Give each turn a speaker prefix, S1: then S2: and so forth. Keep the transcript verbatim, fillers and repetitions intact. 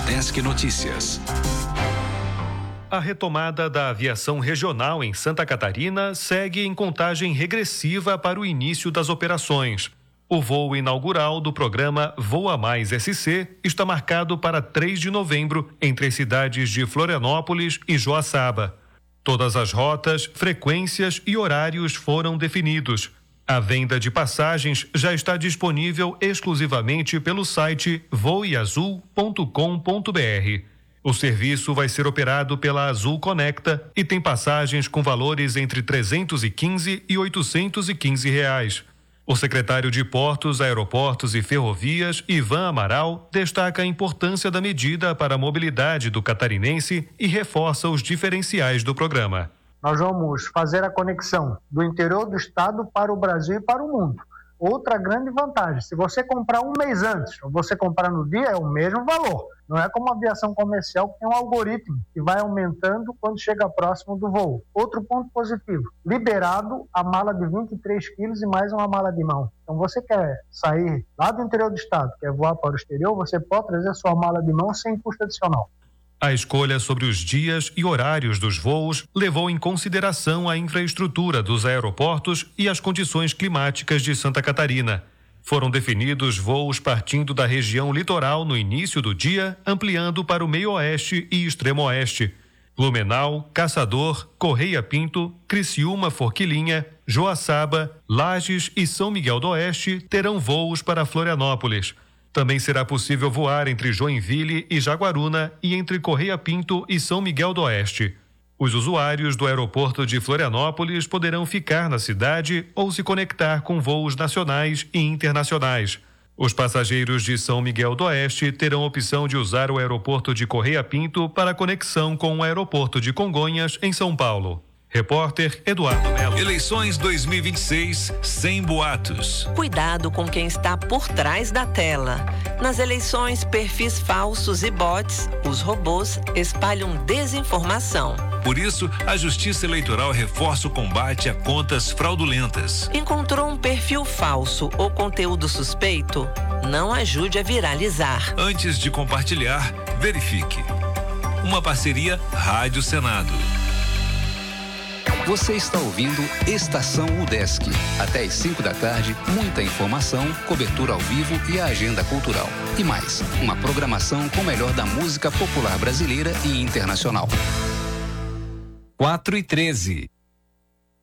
S1: Udesc Notícias.
S2: A retomada da aviação regional em Santa Catarina segue em contagem regressiva para o início das operações. O voo inaugural do programa Voa Mais S C está marcado para três de novembro entre as cidades de Florianópolis e Joaçaba. Todas as rotas, frequências e horários foram definidos. A venda de passagens já está disponível exclusivamente pelo site voe azul ponto com ponto br. O serviço vai ser operado pela Azul Conecta e tem passagens com valores entre trezentos e quinze e oitocentos e quinze reais. O secretário de Portos, Aeroportos e Ferrovias, Ivan Amaral, destaca a importância da medida para a mobilidade do catarinense e reforça os diferenciais do programa.
S3: Nós vamos fazer a conexão do interior do estado para o Brasil e para o mundo. Outra grande vantagem, se você comprar um mês antes ou você comprar no dia, é o mesmo valor. Não é como a aviação comercial que tem um algoritmo que vai aumentando quando chega próximo do voo. Outro ponto positivo, liberado a mala de vinte e três quilos e mais uma mala de mão. Então você quer sair lá do interior do estado, quer voar para o exterior, você pode trazer a sua mala de mão sem custo adicional.
S2: A escolha sobre os dias e horários dos voos levou em consideração a infraestrutura dos aeroportos e as condições climáticas de Santa Catarina. Foram definidos voos partindo da região litoral no início do dia, ampliando para o meio-oeste e extremo-oeste. Blumenau, Caçador, Correia Pinto, Criciúma, Forquilinha, Joaçaba, Lages e São Miguel do Oeste terão voos para Florianópolis. Também será possível voar entre Joinville e Jaguaruna e entre Correia Pinto e São Miguel do Oeste. Os usuários do aeroporto de Florianópolis poderão ficar na cidade ou se conectar com voos nacionais e internacionais. Os passageiros de São Miguel do Oeste terão opção de usar o aeroporto de Correia Pinto para conexão com o aeroporto de Congonhas, em São Paulo. Repórter Eduardo Melo.
S1: Eleições dois mil e vinte e seis sem boatos.
S4: Cuidado com quem está por trás da tela. Nas eleições, perfis falsos e bots, os robôs, espalham desinformação.
S1: Por isso, a Justiça Eleitoral reforça o combate a contas fraudulentas.
S4: Encontrou um perfil falso ou conteúdo suspeito? Não ajude a viralizar.
S1: Antes de compartilhar, verifique. Uma parceria Rádio Senado.
S5: Você está ouvindo Estação Udesc. Até às cinco da tarde, muita informação, cobertura ao vivo e a agenda cultural. E mais, uma programação com o melhor da música popular brasileira e internacional.
S6: quatro e treze.